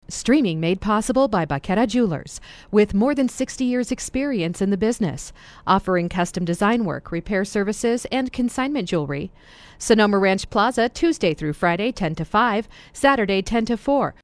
Streaming made possible by Baqueta Jewelers, with more than 60 years' experience in the business, offering custom design work, repair services, and consignment jewelry. Sonoma Ranch Plaza, Tuesday through Friday, 10 to 5, Saturday, 10 to 4,